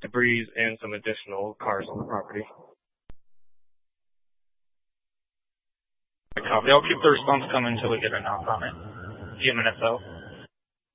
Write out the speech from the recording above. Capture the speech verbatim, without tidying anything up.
debris and some additional cars on the property. Copy. I'll keep the response coming until we get an out on it. A few minutes out.